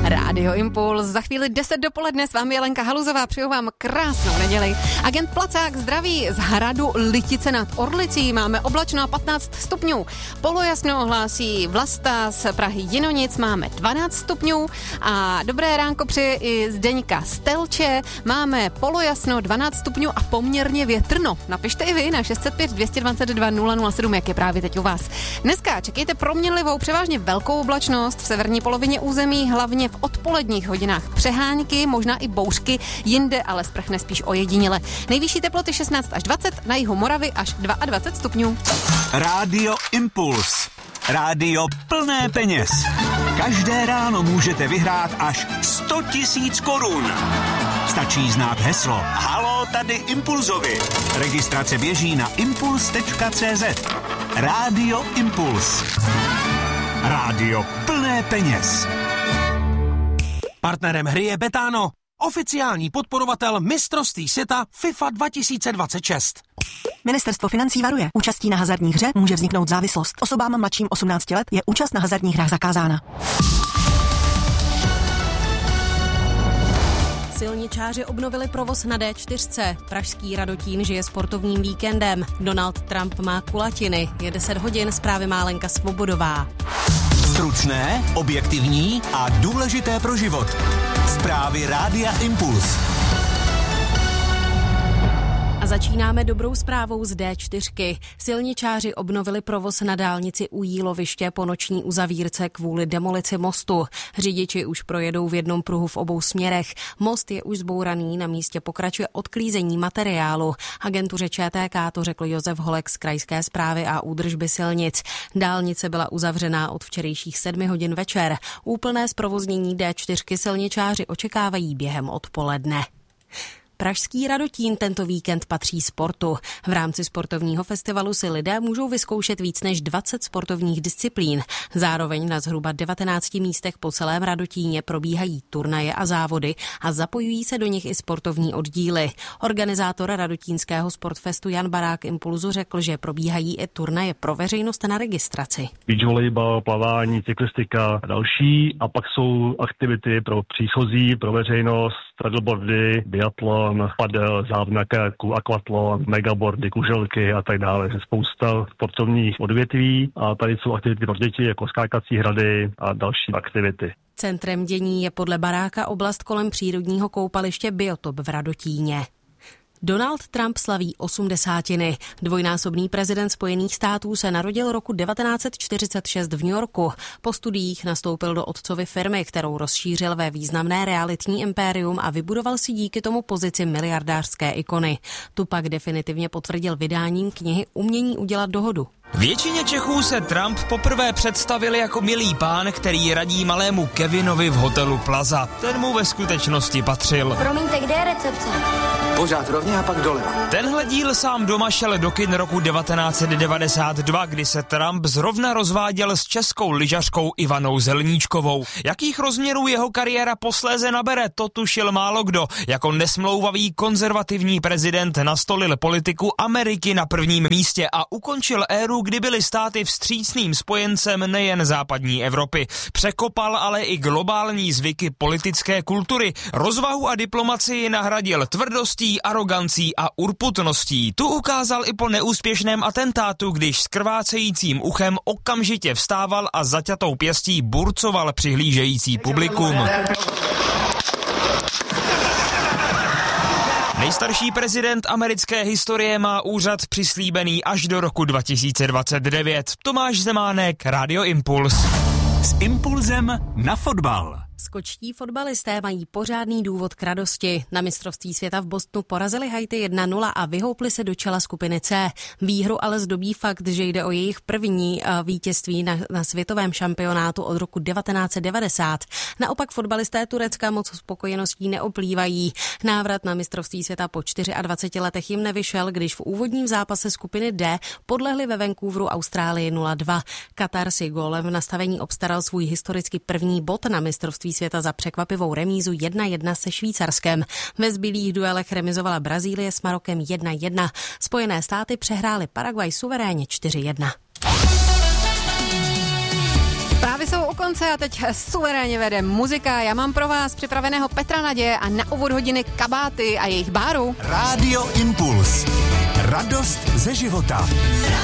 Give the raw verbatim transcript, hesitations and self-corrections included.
Rádio Impuls. Za chvíli deset dopoledne s vámi je Lenka Haluzová. Přeju vám krásnou neděli. Agent Placák zdraví z hradu Litice nad Orlicí. Máme oblačno patnáct stupňů. Polojasno ohlásí Vlasta, z Prahy Jinonic máme dvanáct stupňů. A dobré ránko přeje i Zdeňka Stelče. Máme polojasno dvanáct stupňů a poměrně větrno. Napište i vy na šest set pět dvě dvacet dva nula nula sedm, jak je právě teď u vás. Dneska čekejte proměnlivou, převážně velkou oblačnost v severní polovině území, hlavně v odpoledních hodinách přehánky, možná i bouřky, jinde ale sprchne spíš ojediněle. Nejvyšší teploty šestnáct až dvacet, na jihu Moravy až dvacet dva stupňů. Rádio Impuls. Rádio plné peněz. Každé ráno můžete vyhrát až sto tisíc korun. Stačí znát heslo Haló, tady Impulzovi. Registrace běží na impuls tečka cé zet. Rádio Impuls. Rádio plné peněz. Partnerem hry je Betano, oficiální podporovatel mistrovství světa FIFA dva tisíce dvacet šest. Ministerstvo financí varuje. Účastí na hazardní hře může vzniknout závislost. Osobám mladším osmnácti let je účast na hazardních hrách zakázána. Silničáři obnovili provoz na dé čtyři. Pražský Radotín žije sportovním víkendem. Donald Trump má kulatiny. Je deset hodin, zprávy má Lenka Svobodová. Stručné, objektivní a důležité pro život. Zprávy Rádia Impuls. A začínáme dobrou zprávou z dé čtyři. Silničáři obnovili provoz na dálnici u Jíloviště po noční uzavírce kvůli demolici mostu. Řidiči už projedou v jednom pruhu v obou směrech. Most je už zbouraný, na místě pokračuje odklízení materiálu. Agentuře ČTK to řekl Josef Holek z krajské správy a údržby silnic. Dálnice byla uzavřená od včerejších sedmi hodin večer. Úplné zprovoznění dé čtyři silničáři očekávají během odpoledne. Pražský Radotín tento víkend patří sportu. V rámci sportovního festivalu si lidé můžou vyzkoušet víc než dvacet sportovních disciplín. Zároveň na zhruba devatenácti místech po celém Radotíně probíhají turnaje a závody a zapojují se do nich i sportovní oddíly. Organizátor Radotínského sportfestu Jan Barák Impulzu řekl, že probíhají i turnaje pro veřejnost na registraci. Beach volejbal, plavání, cyklistika a další. A pak jsou aktivity pro příchozí, pro veřejnost, paddleboardy, biatlon, padel, závod kajaku, akvatlon, megaboardy, kuželky a tak dále. Spousta sportovních odvětví a tady jsou aktivity pro děti jako skákací hrady a další aktivity. Centrem dění je podle Baráka oblast kolem přírodního koupaliště Biotop v Radotíně. Donald Trump slaví osmdesátiny. Dvojnásobný prezident Spojených států se narodil roku devatenáct set čtyřicet šest v New Yorku. Po studiích nastoupil do otcovy firmy, kterou rozšířil ve významné realitní impérium a vybudoval si díky tomu pozici miliardářské ikony. Tu pak definitivně potvrdil vydáním knihy Umění udělat dohodu. Většině Čechů se Trump poprvé představil jako milý pán, který radí malému Kevinovi v hotelu Plaza. Ten mu ve skutečnosti patřil. Promiňte, kde je recepce? Pořád rovně a pak dole. Tenhle díl sám doma šel do kin roku devatenáct set devadesát dva, kdy se Trump zrovna rozváděl s českou lyžařkou Ivanou Zelníčkovou. Jakých rozměrů jeho kariéra posléze nabere, to tušil málo kdo. Jako nesmlouvavý konzervativní prezident nastolil politiku Ameriky na prvním místě a ukončil éru, kdy byly státy vstřícným spojencem nejen západní Evropy. Překopal ale i globální zvyky politické kultury. Rozvahu a diplomacii nahradil tvrdostí, arogancí a urputností. Tu ukázal i po neúspěšném atentátu, když s krvácejícím uchem okamžitě vstával a zaťatou pěstí burcoval přihlížející publikum. Nejstarší prezident americké historie má úřad přislíbený až do roku dva tisíce dvacet devět. Tomáš Zemánek, Rádio Impuls. S Impulzem na fotbal. Skočtí fotbalisté mají pořádný důvod k radosti. Na mistrovství světa v Bostonu porazili Haiti jedna nula a vyhoupli se do čela skupiny C. Výhru ale zdobí fakt, že jde o jejich první vítězství na, na světovém šampionátu od roku devatenáct set devadesát. Naopak fotbalisté Turecka moc spokojeností neoplývají. Návrat na mistrovství světa po dvaceti čtyřech letech jim nevyšel, když v úvodním zápase skupiny D podlehli ve Vancouveru Austrálii nula dva. Katar si gólem v nastavení obstaral svůj historicky první bod na mistrovství světa za překvapivou remízu jedna jedna se Švýcarskem. Ve zbylých duelech remizovala Brazílie s Marokem jedna jedna. Spojené státy přehrály Paraguay suverénně čtyři jedna. Zprávy jsou o slunce a teď suverénně vede muzika. Já mám pro vás připraveného Petra Naděje a na úvod hodiny Kabáty a jejich báru. Rádio Impuls. Radost ze života.